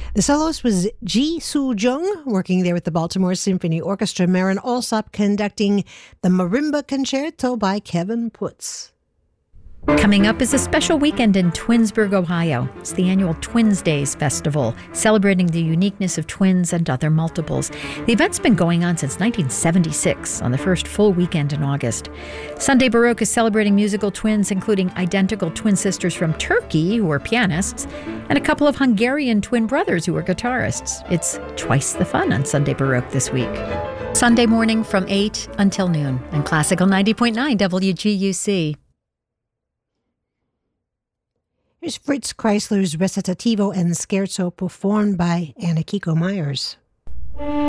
The soloist was Ji Soo-jung, working there with the Baltimore Symphony Orchestra. Marin Alsop conducting the Marimba Concerto by Kevin Putz. Coming up is a special weekend in Twinsburg, Ohio. It's the annual Twins Days Festival, celebrating the uniqueness of twins and other multiples. The event's been going on since 1976, on the first full weekend in August. Sunday Baroque is celebrating musical twins, including identical twin sisters from Turkey, who are pianists, and a couple of Hungarian twin brothers who are guitarists. It's twice the fun on Sunday Baroque this week. Sunday morning from 8 until noon on Classical 90.9 WGUC. Here's Fritz Kreisler's Recitativo and Scherzo performed by Anna Kiko Myers.